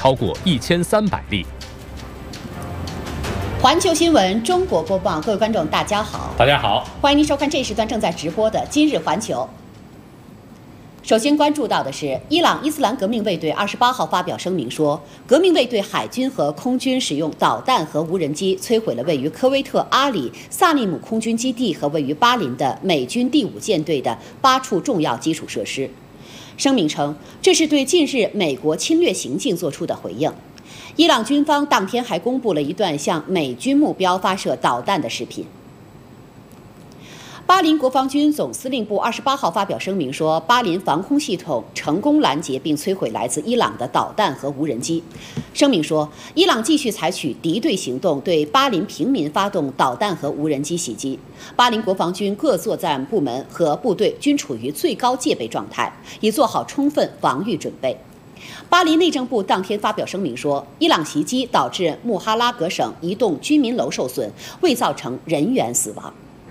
超过1300例。 环球新闻中国播报，各位观众，大家好， 大家好， 欢迎您收看这一时段正在直播的今日环球。首先关注到的是，伊朗伊斯兰革命卫队28号发表声明说，革命卫队海军和空军使用导弹和无人机摧毁了位于科威特阿里萨利姆空军基地和位于巴林的美军第5舰队的8处重要基础设施。声明称，这是对近日美国侵略行径作出的回应。伊朗军方当天还公布了一段向美军目标发射导弹的视频。巴林国防军总司令部28号发表声明说，巴林防空系统成功拦截并摧毁来自伊朗的导弹和无人机。声明说，伊朗继续采取敌对行动，对巴林平民发动导弹和无人机袭击。巴林国防军各作战部门和部队均处于最高戒备状态，已做好充分防御准备。巴林内政部当天发表声明说，伊朗袭击导致穆哈拉格省一栋居民楼受损，未造成人员死亡。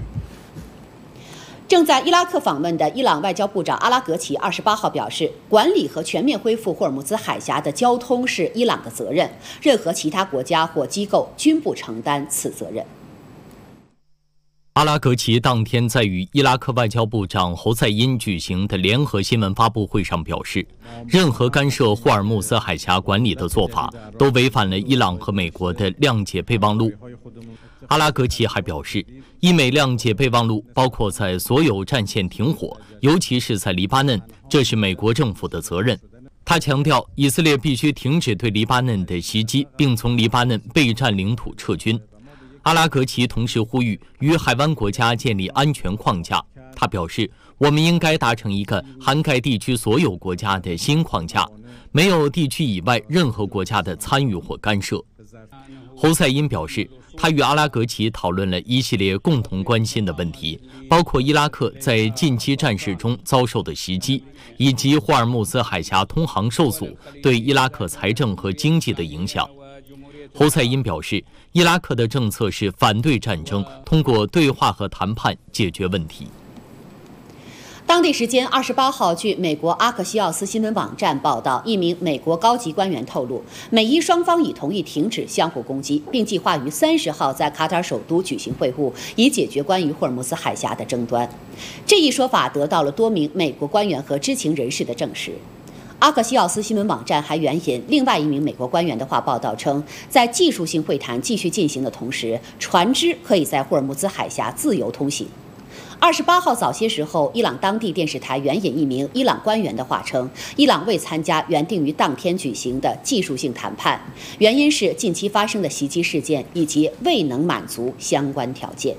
正在伊拉克访问的伊朗外交部长阿拉格齐28号表示，管理和全面恢复霍尔木兹海峡的交通是伊朗的责任，任何其他国家或机构均不承担此责任。 阿拉格齐当天在与伊拉克外交部长侯赛因举行的联合新闻发布会上表示，任何干涉霍尔木兹海峡管理的做法都违反了伊朗和美国的谅解备忘录。阿拉格齐还表示，伊美谅解备忘录包括在所有战线停火，尤其是在黎巴嫩，这是美国政府的责任。他强调，以色列必须停止对黎巴嫩的袭击，并从黎巴嫩被占领土撤军。阿拉格齐同时呼吁与海湾国家建立安全框架。他表示，我们应该达成一个涵盖地区所有国家的新框架，没有地区以外任何国家的参与或干涉。侯赛因表示，他与阿拉格齐讨论了一系列共同关心的问题，包括伊拉克在近期战事中遭受的袭击，以及霍尔木兹海峡通航受阻对伊拉克财政和经济的影响。侯赛因表示，伊拉克的政策是反对战争，通过对话和谈判解决问题。 当地时间28号，据美国阿克西奥斯新闻网站报道，一名美国高级官员透露，美伊双方已同意停止相互攻击，并计划于30号在卡塔尔首都举行会晤，以解决关于霍尔木兹海峡的争端。这一说法得到了多名美国官员和知情人士的证实。阿克西奥斯新闻网站还援引另外一名美国官员的话报道称，在技术性会谈继续进行的同时，船只可以在霍尔木兹海峡自由通行。28号早些时候，伊朗当地电视台援引一名伊朗官员的话称，伊朗未参加原定于当天举行的技术性谈判，原因是近期发生的袭击事件以及未能满足相关条件。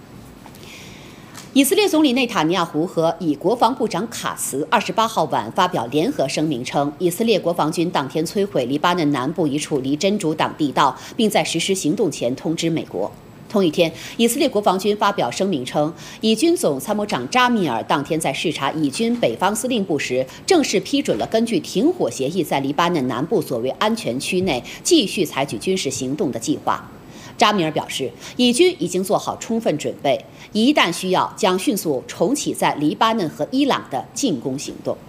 以色列总理内塔尼亚胡和以国防部长卡茨28号晚发表联合声明称，以色列国防军当天摧毁黎巴嫩南部一处离真主党地道，并在实施行动前通知美国。同一天，以色列国防军发表声明称，以军总参谋长扎米尔当天在视察以军北方司令部时，正式批准了根据停火协议在黎巴嫩南部所谓安全区内继续采取军事行动的计划。扎米尔表示，以军已经做好充分准备，一旦需要，将迅速重启在黎巴嫩和伊朗的进攻行动。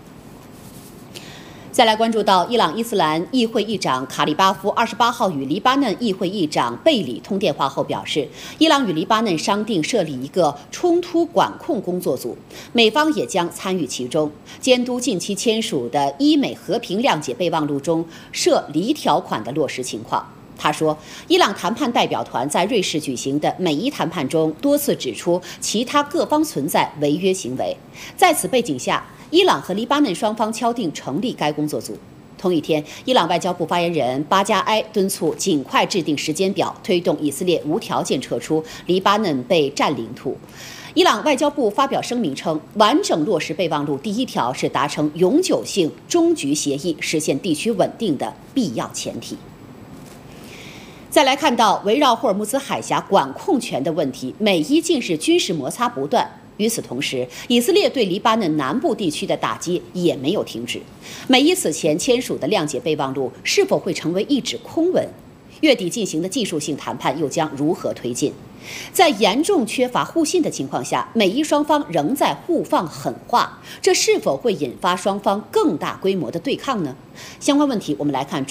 再来关注到伊朗伊斯兰议会议长卡利巴夫28号与黎巴嫩议会议长贝里通电话后表示，伊朗与黎巴嫩商定设立一个冲突管控工作组，美方也将参与其中，监督近期签署的伊美和平谅解备忘录中涉黎条款的落实情况。他说，伊朗谈判代表团在瑞士举行的美伊谈判中多次指出其他各方存在违约行为，在此背景下，伊朗和黎巴嫩双方敲定成立该工作组。同一天，伊朗外交部发言人巴加埃敦促尽快制定时间表，推动以色列无条件撤出黎巴嫩被占领土。伊朗外交部发表声明称，完整落实备忘录第1条是达成永久性终局协议、实现地区稳定的必要前提。再来看到围绕霍尔木兹海峡管控权的问题，美伊近日军事摩擦不断。与此同时，以色列对黎巴嫩南部地区的打击也没有停止。美伊此前签署的谅解备忘录是否会成为一纸空文？月底进行的技术性谈判又将如何推进？在严重缺乏互信的情况下，美伊双方仍在互放狠话，这是否会引发双方更大规模的对抗呢？相关问题，我们来看